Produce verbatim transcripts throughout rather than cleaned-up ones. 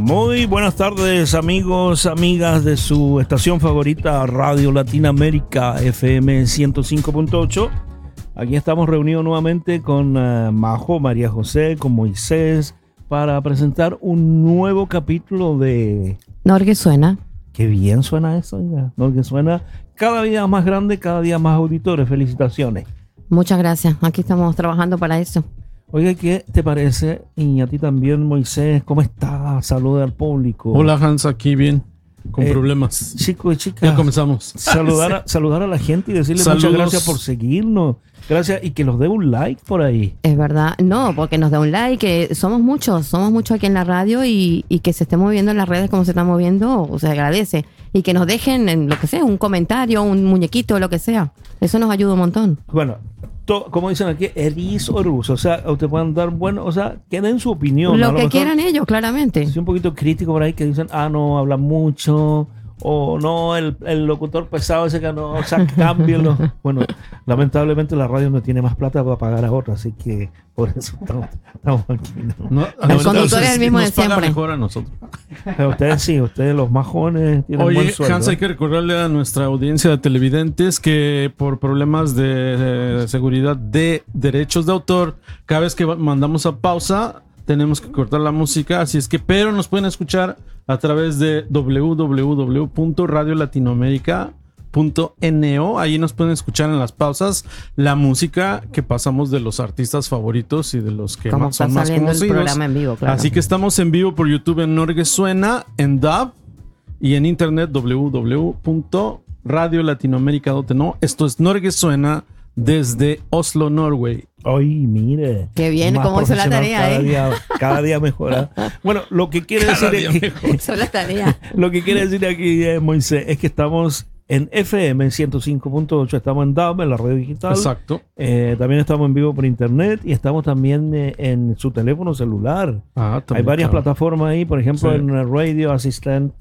Muy buenas tardes, amigos, amigas de su estación favorita, Radio Latinoamérica F M ciento cinco punto ocho. Aquí estamos reunidos nuevamente con uh, Majo, María José, con Moisés, para presentar un nuevo capítulo de... Norge Suena. Qué bien suena eso, ya. Norge Suena cada día más grande, cada día más auditores. Felicitaciones. Muchas gracias. Aquí estamos trabajando para eso. Oye, ¿qué te parece? Y a ti también, Moisés, ¿cómo estás? Saluda al público. Hola, Hans, aquí bien, con eh, problemas. Chicos y chicas, ya comenzamos. Saludar a, saludar a la gente y decirle Saludos. Muchas gracias por seguirnos. Gracias, y que nos dé un like por ahí. Es verdad, no, porque nos dé un like, que somos muchos, somos muchos aquí en la radio y, y que se esté moviendo en las redes como se está moviendo, o se agradece. Y que nos dejen, en lo que sea, un comentario, un muñequito, lo que sea. Eso nos ayuda un montón. Bueno, to, como dicen aquí, eris o rus, o sea, ustedes pueden dar, bueno, o sea, que den su opinión. Lo, lo que mejor, quieran ellos, claramente. Si un poquito crítico por ahí que dicen, ah, no, hablan mucho... o no, el, el locutor pesado ese que no, o sea, cámbienlo. Bueno, lamentablemente la radio no tiene más plata para pagar a otra, así que por eso estamos, estamos aquí. ¿no? No, el conductor es el mismo de siempre. Paga mejor a nosotros. Pero ustedes sí, ustedes los más jóvenes tienen Oye, buen sueldo. Hans, hay que recordarle a nuestra audiencia de televidentes que por problemas de, de seguridad de derechos de autor, cada vez que mandamos a pausa, tenemos que cortar la música, así es que, pero nos pueden escuchar a través de doble u doble u doble u punto radio latinoamérica punto no. Ahí nos pueden escuchar en las pausas la música que pasamos de los artistas favoritos y de los que Como más, son más el conocidos. Programa en vivo, claro. Así que estamos en vivo por YouTube en Norge Suena, en D A B y en internet doble u doble u doble u punto radio latinoamérica punto no. Esto es Norge Suena desde Oslo, Norway. Ay, mire. Qué bien, cómo hizo la tarea, cada ¿eh? Día, cada día mejora. Bueno, lo que quiere cada decir es hizo la tarea. Lo que quiere decir aquí, eh, Moisés, es que estamos en F M ciento cinco punto ocho, estamos en D A B, en la radio digital. Exacto. Eh, también estamos en vivo por internet y estamos también eh, en su teléfono celular. Ah, también, Hay varias claro. plataformas ahí, por ejemplo, sí. en Radio Assistant.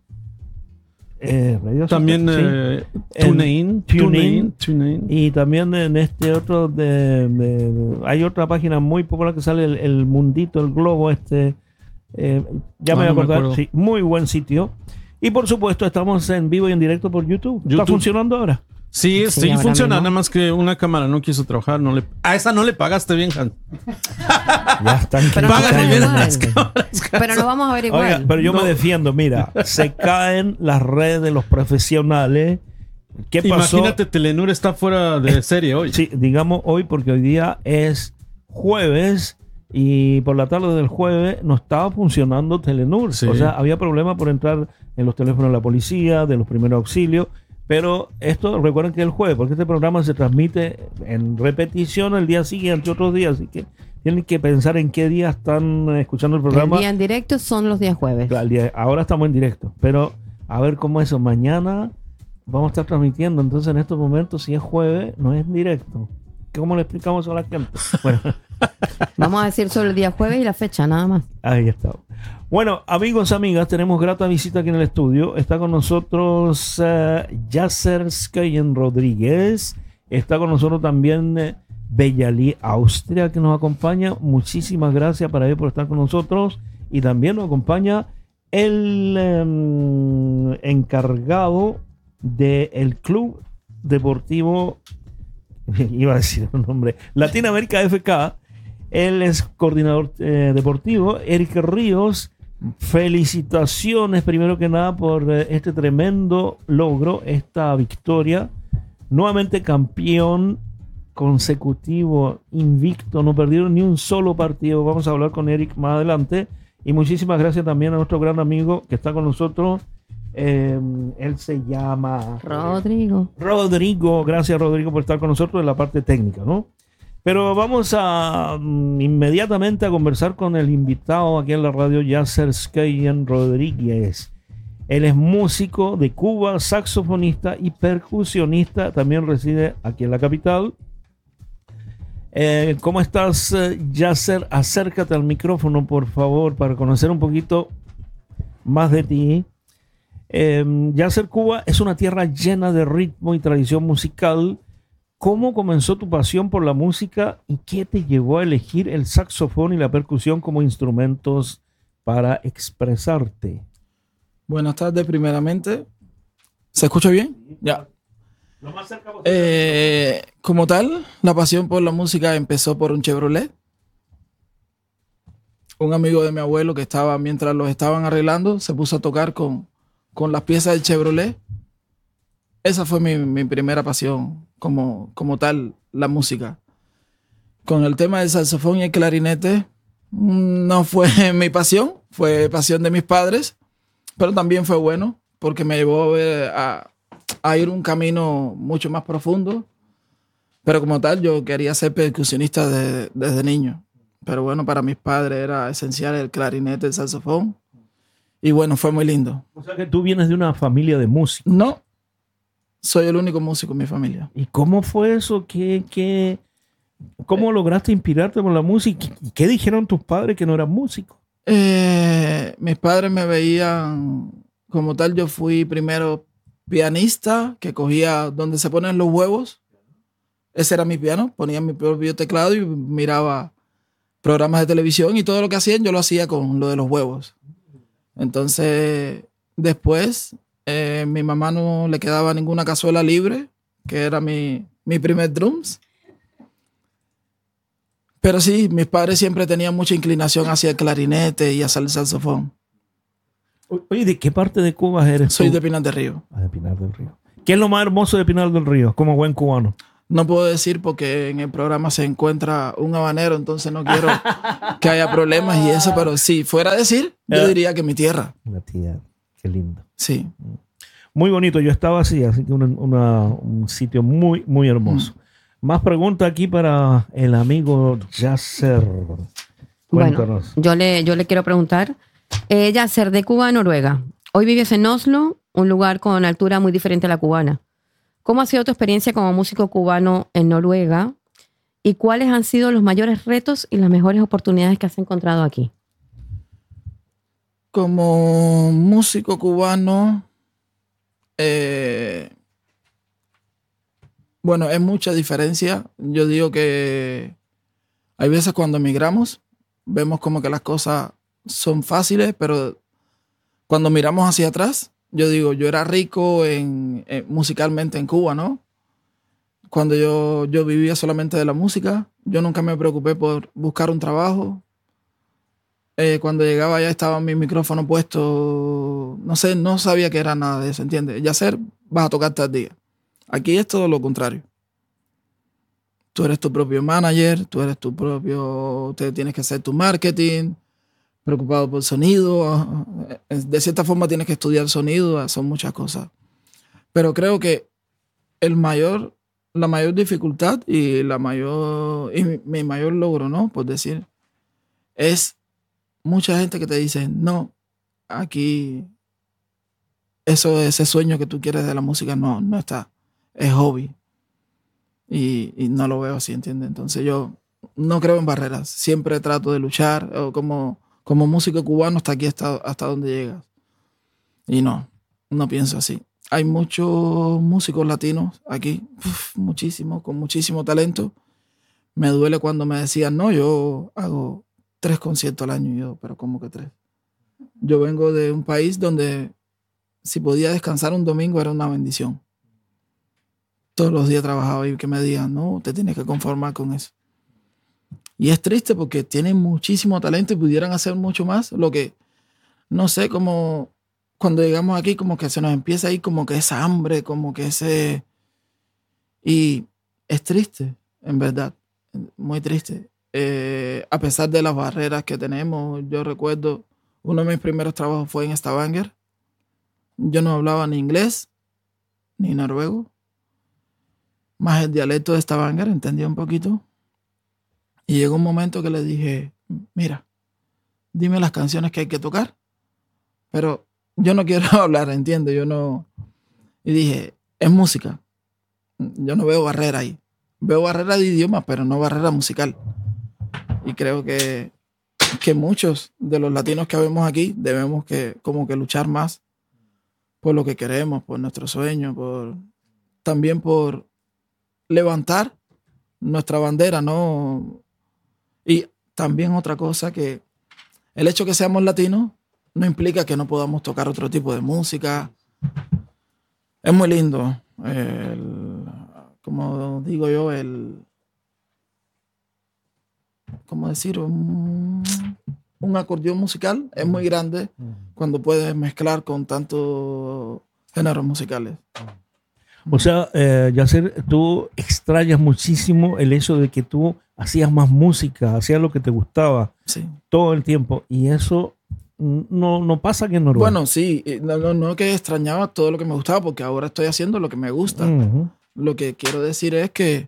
Eh, radio también eh, sí. TuneIn, TuneIn, TuneIn y también en este otro de, de, de hay otra página muy popular que sale el, el mundito, el globo este, eh, ya ah, me voy a no acordar, me sí, muy buen sitio. Y por supuesto estamos en vivo y en directo por YouTube. ¿Está YouTube. funcionando ahora? Sí, sí, sí funciona, mismo. Nada más que una cámara no quiso trabajar, no le, a esa no le pagaste bien, Han. Ya están. Pero, Págale bien no, a las cámaras. pero lo vamos a ver igual. Oiga, pero yo no. me defiendo, mira, se caen las redes de los profesionales. ¿Qué pasó? Imagínate, Telenor está fuera de serie hoy. Sí, digamos hoy porque hoy día es jueves y por la tarde del jueves no estaba funcionando Telenor. Sí. O sea, había problemas por entrar en los teléfonos de la policía, de los primeros auxilios. Pero esto, recuerden que es el jueves, porque este programa se transmite en repetición el día siguiente, otros días, así que tienen que pensar en qué día están escuchando el programa. El día en directo son los días jueves. Claro, el día, ahora estamos en directo, pero a ver cómo es eso. Mañana vamos a estar transmitiendo, entonces en estos momentos, si es jueves, no es en directo. ¿Cómo le explicamos a la gente? Bueno. Vamos a decir sobre el día jueves y la fecha, nada más. Ahí está. Bueno, amigos, amigas, tenemos grata visita aquí en el estudio. Está con nosotros uh, Yasser Skyen Rodríguez. Está con nosotros también uh, Bellali Austria, que nos acompaña. Muchísimas gracias para él por estar con nosotros. Y también nos acompaña el um, encargado del Club Deportivo, iba a decir un nombre, Latinoamérica F K. Él es coordinador eh, deportivo, Eric Ríos. Felicitaciones primero que nada por eh, este tremendo logro, esta victoria. Nuevamente campeón consecutivo, invicto, no perdieron ni un solo partido. Vamos a hablar con Eric más adelante. Y muchísimas gracias también a nuestro gran amigo que está con nosotros. Eh, él se llama Rodrigo. Rodrigo, gracias Rodrigo por estar con nosotros en la parte técnica, ¿no? Pero vamos a um, inmediatamente a conversar con el invitado aquí en la radio, Yasser Skyen Rodríguez. Él es músico de Cuba, saxofonista y percusionista. También reside aquí en la capital. Eh, ¿Cómo estás, Yasser? Acércate al micrófono, por favor, para conocer un poquito más de ti. Eh, Yasser, Cuba es una tierra llena de ritmo y tradición musical. ¿Cómo comenzó tu pasión por la música y qué te llevó a elegir el saxofón y la percusión como instrumentos para expresarte? Buenas tardes, primeramente. ¿Se escucha bien? Ya. Eh, como tal, la pasión por la música empezó por un Chevrolet. Un amigo de mi abuelo que estaba, mientras los estaban arreglando, se puso a tocar con, con las piezas del Chevrolet. Esa fue mi, mi primera pasión como, como tal, la música. Con el tema del saxofón y el clarinete, no fue mi pasión, fue pasión de mis padres, pero también fue bueno porque me llevó a, ver, a, a ir un camino mucho más profundo. Pero como tal, yo quería ser percusionista de, desde niño. Pero bueno, para mis padres era esencial el clarinete, el saxofón. Y bueno, fue muy lindo. O sea que tú vienes de una familia de músicos. No, soy el único músico en mi familia. ¿Y cómo fue eso? ¿Qué, qué, ¿Cómo lograste inspirarte por la música? ¿Y qué dijeron tus padres que no eran músicos? Eh, mis padres me veían como tal. Yo fui primero pianista, que cogía donde se ponen los huevos. Ese era mi piano. Ponía mi propio teclado y miraba programas de televisión y todo lo que hacían yo lo hacía con lo de los huevos. Entonces, después, eh, mi mamá no le quedaba ninguna cazuela libre, que era mi, mi primer drums. Pero sí, mis padres siempre tenían mucha inclinación hacia el clarinete y hacia el saxofón. Oye, ¿de qué parte de Cuba eres Soy tú? de Pinar del Río. Ah, de Pinar del Río. ¿Qué es lo más hermoso de Pinar del Río, como buen cubano? No puedo decir porque en el programa se encuentra un habanero, entonces no quiero que haya problemas y eso, pero si fuera a decir, yo diría que mi tierra. La tierra, qué lindo. Sí. Muy bonito, yo estaba así, así que una, una, un sitio muy, muy hermoso. Mm. Más preguntas aquí para el amigo Yasser. Cuéntanos. Bueno, yo le, yo le quiero preguntar, eh, Yasser, de Cuba a Noruega. Hoy vives en Oslo, un lugar con altura muy diferente a la cubana. ¿Cómo ha sido tu experiencia como músico cubano en Noruega? ¿Y cuáles han sido los mayores retos y las mejores oportunidades que has encontrado aquí? Como músico cubano, eh, bueno, es mucha diferencia. Yo digo que hay veces cuando emigramos, vemos como que las cosas son fáciles, pero cuando miramos hacia atrás, yo digo, yo era rico en, en, musicalmente en Cuba, ¿no? Cuando yo, yo vivía solamente de la música, yo nunca me preocupé por buscar un trabajo. Eh, cuando llegaba ya estaba mi micrófono puesto, no sé, no sabía que era nada de eso, ¿entiendes? Yasser, vas a tocar tal día. Aquí es todo lo contrario. Tú eres tu propio manager, tú eres tu propio, te tienes que hacer tu marketing, preocupado por sonido. De cierta forma tienes que estudiar sonido, son muchas cosas. Pero creo que el mayor, la mayor dificultad y, la mayor, y mi, mi mayor logro, ¿no? Por decir, es mucha gente que te dice, no, aquí eso, ese sueño que tú quieres de la música no, no está, es hobby. Y, y no lo veo así, ¿entiendes? Entonces yo no creo en barreras, siempre trato de luchar, o como... Como músico cubano hasta aquí, hasta, hasta donde llegas. Y no, no pienso así. Hay muchos músicos latinos aquí, uf, muchísimos, con muchísimo talento. Me duele cuando me decían, no, yo hago tres conciertos al año. Y yo, pero ¿cómo que tres? Yo vengo de un país donde si podía descansar un domingo era una bendición. Todos los días trabajaba y que me digan, no, te tienes que conformar con eso. Y es triste porque tienen muchísimo talento y pudieran hacer mucho más. Lo que, no sé, como cuando llegamos aquí, como que se nos empieza ahí como que esa hambre, como que ese... Y es triste, en verdad, muy triste. Eh, a pesar de las barreras que tenemos, yo recuerdo, uno de mis primeros trabajos fue en Stavanger. Yo no hablaba ni inglés, ni noruego. Más el dialecto de Stavanger, entendía un poquito. Y llegó un momento que le dije, mira, dime las canciones que hay que tocar, pero yo no quiero hablar, ¿entiendes? Yo no... Y dije, es música. Yo no veo barrera ahí. Veo barrera de idioma, pero no barrera musical. Y creo que, que muchos de los latinos que vemos aquí debemos que, como que luchar más por lo que queremos, por nuestro sueño, por, también por levantar nuestra bandera, ¿no? Y también otra cosa que el hecho que seamos latinos no implica que no podamos tocar otro tipo de música. Es muy lindo. El, como digo yo, el... ¿Cómo decir? Un, un acordeón musical es muy grande cuando puedes mezclar con tantos géneros musicales. O sea, eh, Yasser, tú extrañas muchísimo el hecho de que tú hacías más música, hacías lo que te gustaba Sí. todo el tiempo. Y eso no, no pasa aquí en Noruega. Bueno, sí, no, no, no que extrañaba todo lo que me gustaba, porque ahora estoy haciendo lo que me gusta. Ujú. Lo que quiero decir es que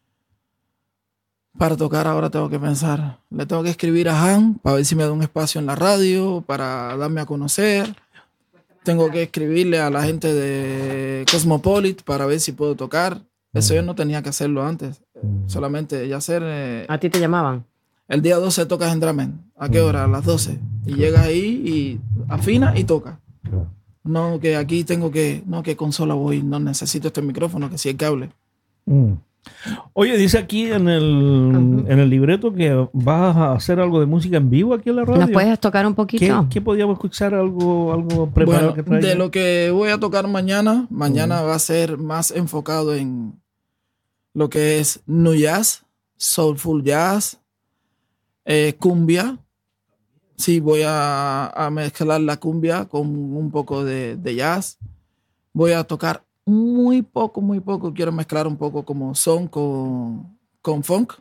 para tocar ahora tengo que pensar. Le tengo que escribir a Han para ver si me da un espacio en la radio, para darme a conocer. Tengo que escribirle a la gente de Cosmopolit para ver si puedo tocar. Eso yo no tenía que hacerlo antes. Solamente ya hacer... eh, ¿A ti te llamaban? el día doce tocas en Dramen. ¿A qué hora? A las doce. Y llegas ahí y afina y toca. No, que aquí tengo que... No, que consola voy. No necesito este micrófono, que sí el cable. Mm. Oye, dice aquí en el, Ujú. en el libreto que vas a hacer algo de música en vivo aquí en la radio. ¿Nos puedes tocar un ¿Qué, poquito? qué podíamos escuchar? ¿Algo, algo preparado Bueno, que traigas? de lo que voy a tocar mañana, mañana va a ser más enfocado en lo que es nu jazz, soulful jazz, eh, cumbia. Sí, voy a, a mezclar la cumbia con un poco de, de jazz. Voy a tocar muy poco, muy poco. Quiero mezclar un poco como son con, con funk.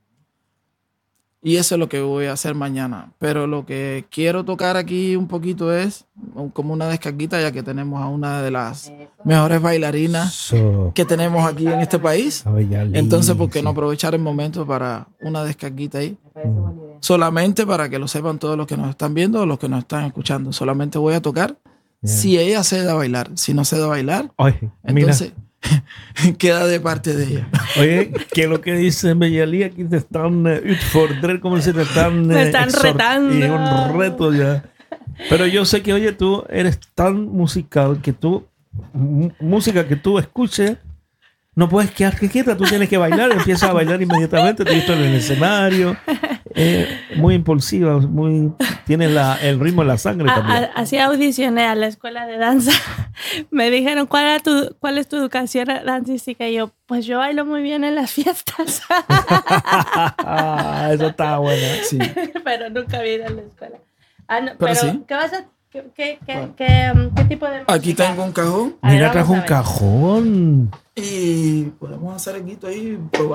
Y eso es lo que voy a hacer mañana. Pero lo que quiero tocar aquí un poquito es como una descarguita, ya que tenemos a una de las mejores bailarinas So, que tenemos aquí en este país. a ver, ya Entonces, ¿por qué no listo. aprovechar el momento para una descarguita ahí? Solamente para que lo sepan todos los que nos están viendo o los que nos están escuchando. Solamente voy a tocar si ella se da a bailar. Si no se da a bailar, Oye, mira, entonces queda de parte de ella. oye, que lo que dice Bellali aquí te están eh, utfordrer, como se te están, Me eh, están exhor- retando. Y un reto ya. Pero yo sé que, oye, tú eres tan musical que tú, m- música que tú escuches, no puedes quedarte quieta, tú tienes que bailar, empiezas a bailar inmediatamente, te he visto en el escenario. Eh, muy impulsiva, muy, tienes la, el ritmo en la sangre A- también. a- Así audicioné a la escuela de danza. Me dijeron, ¿cuál, era tu, ¿cuál es tu educación dancística? Y yo, pues yo bailo muy bien en las fiestas. Ah, eso está bueno. Sí. Pero nunca había ido a la escuela. Ah, no, Pero pero, sí. ¿qué vas a...? ¿Qué, qué, qué, qué, um, qué tipo de música? Aquí tengo un cajón A ver, Mira, vamos trajo a un ver. cajón. y podemos hacer el guito ahí, probar.